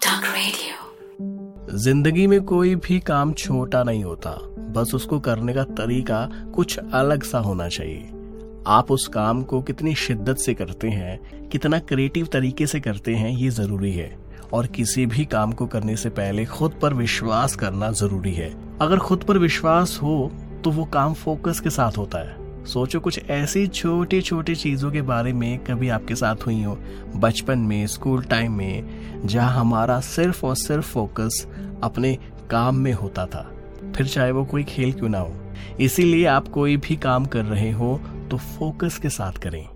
Talk Radio। जिंदगी में कोई भी काम छोटा नहीं होता, बस उसको करने का तरीका कुछ अलग सा होना चाहिए। आप उस काम को कितनी शिद्दत से करते हैं, कितना क्रिएटिव तरीके से करते हैं, ये जरूरी है। और किसी भी काम को करने से पहले खुद पर विश्वास करना जरूरी है। अगर खुद पर विश्वास हो तो वो काम फोकस के साथ होता है। सोचो कुछ ऐसी छोटी छोटी चीजों के बारे में कभी आपके साथ हुई हो बचपन में, स्कूल टाइम में, जहां हमारा सिर्फ और सिर्फ फोकस अपने काम में होता था, फिर चाहे वो कोई खेल क्यों ना हो। इसीलिए आप कोई भी काम कर रहे हो तो फोकस के साथ करें।